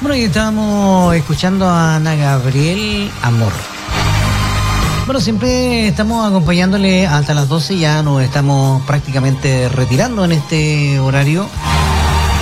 Bueno, y estábamos escuchando a Ana Gabriel, Amor. Bueno, siempre estamos acompañándole hasta las 12, ya nos estamos prácticamente retirando en este horario.